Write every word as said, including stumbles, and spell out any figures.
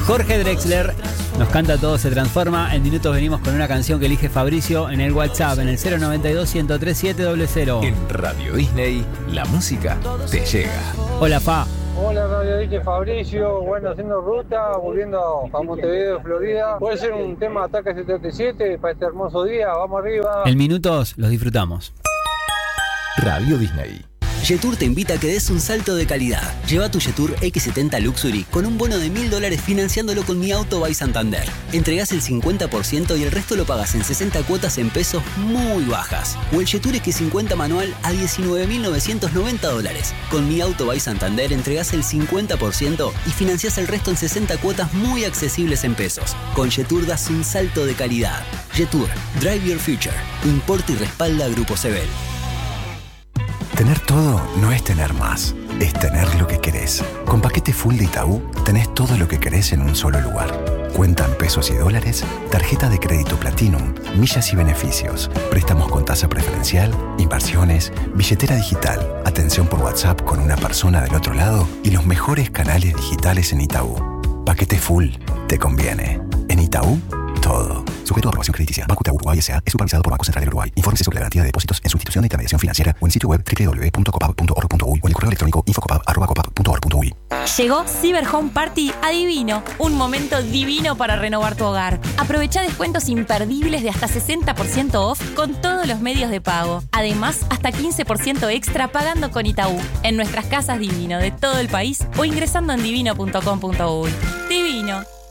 Jorge Drexler nos canta Todo se transforma. En minutos venimos con una canción que elige Fabricio en el WhatsApp, en el cero noventa y dos, ciento tres, siete cero cero. En Radio Disney, la música te llega. Hola, Fa. Hola, Radio Disney, Fabricio. Bueno, haciendo ruta, volviendo a Montevideo, Florida. Puede ser un tema Ataque setenta y siete para este hermoso día. Vamos arriba. En minutos los disfrutamos. Radio Disney. Jetour te invita a que des un salto de calidad. Lleva tu Jetour equis setenta Luxury con un bono de mil dólares financiándolo con Mi Auto by Santander. Entregás el cincuenta por ciento y el resto lo pagas en sesenta cuotas en pesos muy bajas. O el Jetour equis cincuenta manual a diecinueve mil novecientos noventa dólares. Con Mi Auto by Santander entregás el cincuenta por ciento y financiás el resto en sesenta cuotas muy accesibles en pesos. Con Jetour das un salto de calidad. Jetour, Drive Your Future. Importa y respalda a Grupo Sebel. Tener todo no es tener más, es tener lo que querés. Con paquete full de Itaú, tenés todo lo que querés en un solo lugar. Cuenta en pesos y dólares, tarjeta de crédito Platinum, millas y beneficios, préstamos con tasa preferencial, inversiones, billetera digital, atención por WhatsApp con una persona del otro lado y los mejores canales digitales en Itaú. Paquete full, te conviene. En Itaú, todo. Sujeto a aprobación crediticia. Banco Itaú Uruguay S A es supervisado por Banco Central del Uruguay. Infórmese sobre la garantía de depósitos en su institución de intermediación financiera o en sitio web doble u doble u doble u punto copab punto org punto uy o en el correo electrónico infocopab arroba copab punto org punto uy. Llegó Cyber Home Party a Divino, un momento divino para renovar tu hogar. Aprovecha descuentos imperdibles de hasta sesenta por ciento off con todos los medios de pago. Además, hasta quince por ciento extra pagando con Itaú en nuestras casas Divino de todo el país o ingresando en divino punto com punto uy. Divino,